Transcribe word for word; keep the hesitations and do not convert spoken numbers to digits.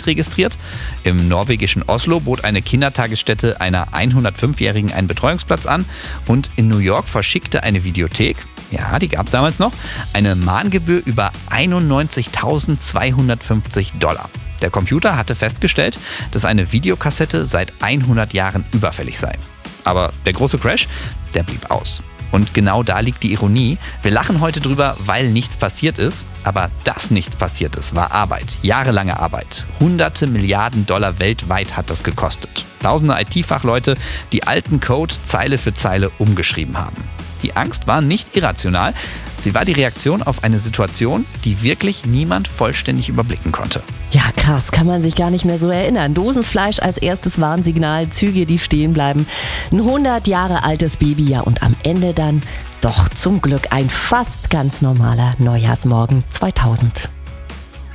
nicht registriert. Im norwegischen Oslo bot eine Kindertagesstätte einer hundertfünfjährigen einen Betreuungsplatz an. Und in New York verschickte eine Videothek, ja, die gab es damals noch, eine Mahngebühr über einundneunzigtausendzweihundertfünfzig Dollar. Der Computer hatte festgestellt, dass eine Videokassette seit hundert Jahren überfällig sei. Aber der große Crash, der blieb aus. Und genau da liegt die Ironie. Wir lachen heute drüber, weil nichts passiert ist. Aber dass nichts passiert ist, war Arbeit. Jahrelange Arbeit. Hunderte Milliarden Dollar weltweit hat das gekostet. Tausende I T-Fachleute, die alten Code Zeile für Zeile umgeschrieben haben. Die Angst war nicht irrational. Sie war die Reaktion auf eine Situation, die wirklich niemand vollständig überblicken konnte. Ja, krass, kann man sich gar nicht mehr so erinnern. Dosenfleisch als erstes Warnsignal, Züge, die stehen bleiben. Ein hundert Jahre altes Baby, ja, und am Ende dann doch zum Glück ein fast ganz normaler Neujahrsmorgen zweitausend.